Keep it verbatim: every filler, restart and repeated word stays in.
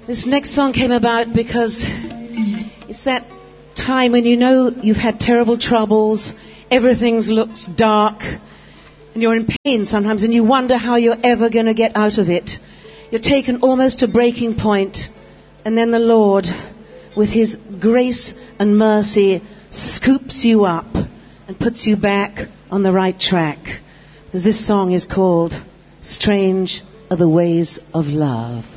This next song came about because it's that time when you know you've had terrible troubles, everything looks dark, and you're in pain sometimes, and you wonder how you're ever going to get out of it. You're taken almost to breaking point, and then the Lord, with His grace and mercy, scoops you up and puts you back on the right track. Because this song is called Strange Are the Ways of Love.